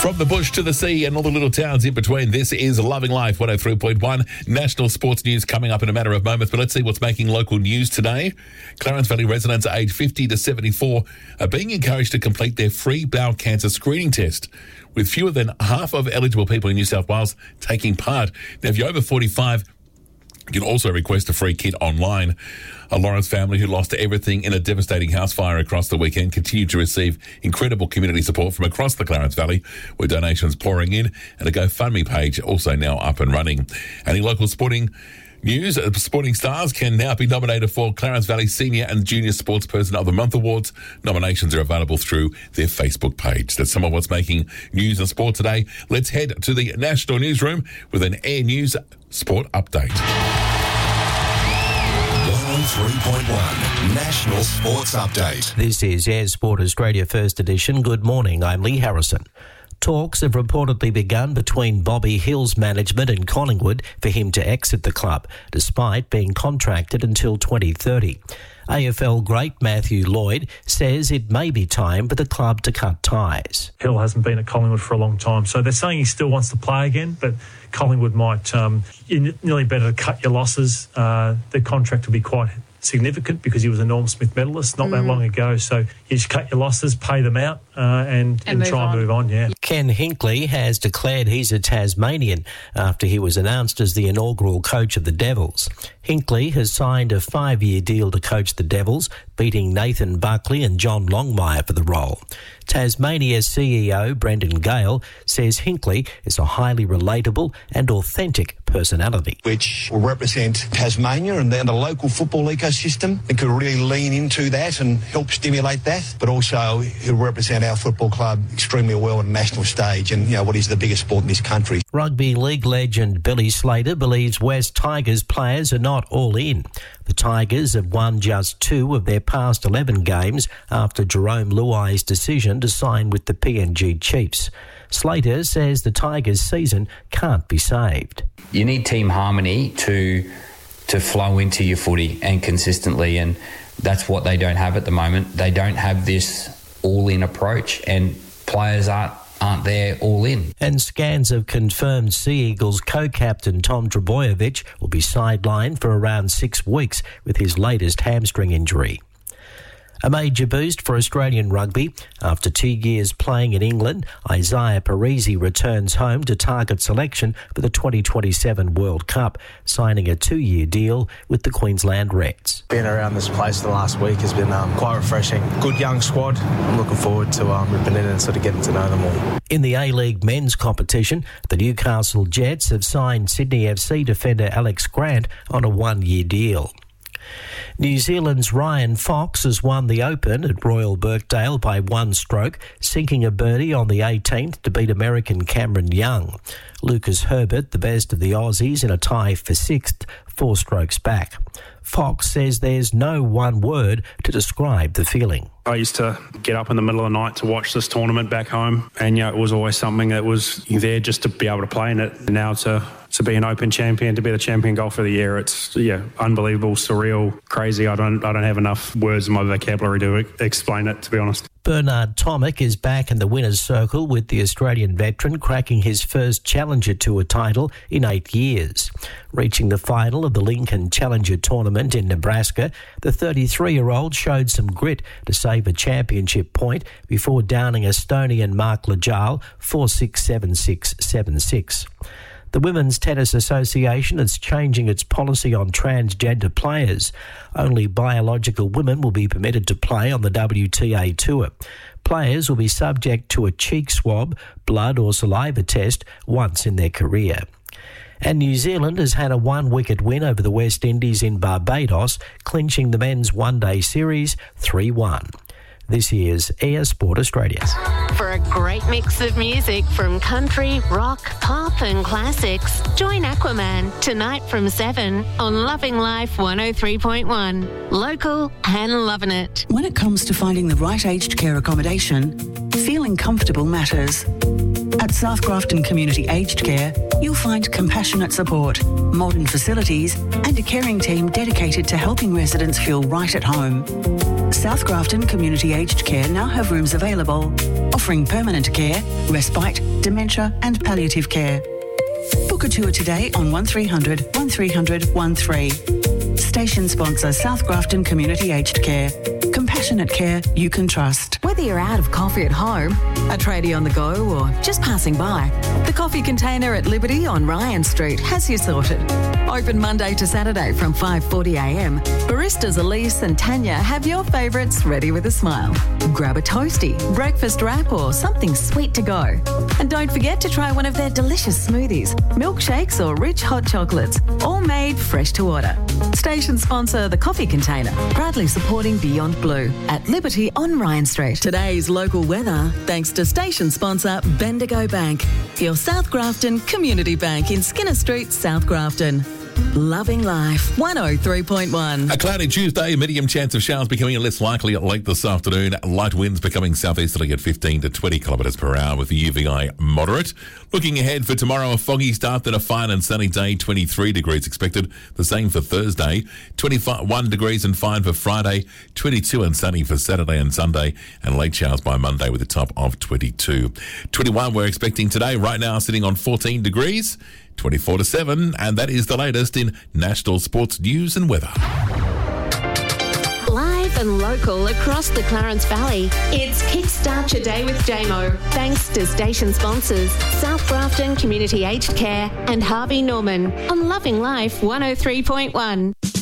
From the bush to the sea and all the little towns in between, this is Loving Life 103.1. National sports news coming up in a matter of moments, but let's see what's making local news today. Clarence Valley residents aged 50 to 74 are being encouraged to complete their free bowel cancer screening test, with fewer than half of eligible people in New South Wales taking part. Now, if you're over 45, you can also request a free kit online. A Lawrence family who lost everything in a devastating house fire across the weekend continue to receive incredible community support from across the Clarence Valley, with donations pouring in and a GoFundMe page also now up and running. And in local sporting news, sporting stars can now be nominated for Clarence Valley Senior and Junior Sportsperson of the Month Awards. Nominations are available through their Facebook page. That's some of what's making news and sport today. Let's head to the National Newsroom with an Air News Sport Update. 103.1 National Sports Update. This is Air Sport Australia First Edition. Good morning, I'm Lee Harrison. Talks have reportedly begun between Bobby Hill's management and Collingwood for him to exit the club, despite being contracted until 2030. AFL great Matthew Lloyd says it may be time for the club to cut ties. Hill hasn't been at Collingwood for a long time, so they're saying he still wants to play again, but Collingwood might, nearly better to cut your losses. The contract will be quite significant because he was a Norm Smith medalist not that long ago, so you just cut your losses, pay them out and try and move on, yeah. Ken Hinkley has declared he's a Tasmanian after he was announced as the inaugural coach of the Devils. Hinkley has signed a 5-year deal to coach the Devils, beating Nathan Buckley and John Longmire for the role. Tasmania's CEO, Brendan Gale, says Hinkley is a highly relatable and authentic personality. Which will represent Tasmania and the local football ecosystem. It could really lean into that and help stimulate that, but also he'll represent our football club extremely well on the national stage and, what is the biggest sport in this country. Rugby league legend Billy Slater believes West Tigers players are not all in. The Tigers have won just 2 of their past 11 games after Jerome Luai's decision to sign with the PNG Chiefs. Slater says the Tigers' season can't be saved. You need team harmony to flow into your footy and consistently, and that's what they don't have at the moment. They don't have this all-in approach, and players aren't there all in. And scans have confirmed Sea Eagles co-captain Tom Trbojevic will be sidelined for around 6 weeks with his latest hamstring injury. A major boost for Australian rugby. After 2 years playing in England, Isaiah Parisi returns home to target selection for the 2027 World Cup, signing a 2-year deal with the Queensland Reds. Being around this place the last week has been quite refreshing. Good young squad. I'm looking forward to ripping in and sort of getting to know them all. In the A-League men's competition, the Newcastle Jets have signed Sydney FC defender Alex Grant on a 1-year deal. New Zealand's Ryan Fox has won the Open at Royal Birkdale by 1 stroke, sinking a birdie on the 18th to beat American Cameron Young. Lucas Herbert, the best of the Aussies, in a tie for 6th, 4 strokes back. Fox says there's no one word to describe the feeling. I used to get up in the middle of the night to watch this tournament back home, and it was always something that was there just to be able to play in it. And now to be an Open champion, to be the champion golfer of the year, it's unbelievable, surreal, crazy. I don't have enough words in my vocabulary to explain it, to be honest. Bernard Tomic is back in the winner's circle with the Australian veteran cracking his first Challenger Tour title in 8 years. Reaching the final of the Lincoln Challenger Tournament in Nebraska, the 33-year-old showed some grit to save a championship point before downing Estonian Mark Lajal 4-6, 7-6, 7-6. The Women's Tennis Association is changing its policy on transgender players. Only biological women will be permitted to play on the WTA Tour. Players will be subject to a cheek swab, blood or saliva test once in their career. And New Zealand has had a 1-wicket win over the West Indies in Barbados, clinching the men's one-day series 3-1. This is Air Sport Australia. For a great mix of music from country, rock, pop and classics, join Aquaman tonight from 7 on Loving Life 103.1. Local and loving it. When it comes to finding the right aged care accommodation, feeling comfortable matters. At South Grafton Community Aged Care, you'll find compassionate support, modern facilities and a caring team dedicated to helping residents feel right at home. South Grafton Community Aged Care now have rooms available, offering permanent care, respite, dementia and palliative care. Book a tour today on 1300 1300 13. Station sponsor South Grafton Community Aged Care. Compassionate care you can trust. Whether you're out of coffee at home, a tradie on the go or just passing by, the Coffee Container at Liberty on Ryan Street has you sorted. Open Monday to Saturday from 5:40am. Baristas Elise and Tanya have your favourites ready with a smile. Grab a toasty, breakfast wrap or something sweet to go. And don't forget to try one of their delicious smoothies, milkshakes or rich hot chocolates, all made fresh to order. Station sponsor The Coffee Container, proudly supporting Beyond Blue at Liberty on Ryan Street. Today's local weather, thanks to station sponsor Bendigo Bank, your South Grafton Community Bank in Skinner Street, South Grafton. Loving Life 103.1. A cloudy Tuesday, medium chance of showers becoming less likely late this afternoon. Light winds becoming southeasterly at 15 to 20 kilometres per hour with the UVI moderate. Looking ahead for tomorrow, a foggy start, then a fine and sunny day, 23 degrees expected. The same for Thursday, 21 degrees and fine for Friday, 22 and sunny for Saturday and Sunday, and late showers by Monday with a top of 22. 21 we're expecting today, right now sitting on 14 degrees. 24 to 7, and that is the latest in national sports news and weather. Live and local across the Clarence Valley, it's Kickstart Your Day with JMO. Thanks to station sponsors South Grafton Community Aged Care and Harvey Norman on Loving Life 103.1.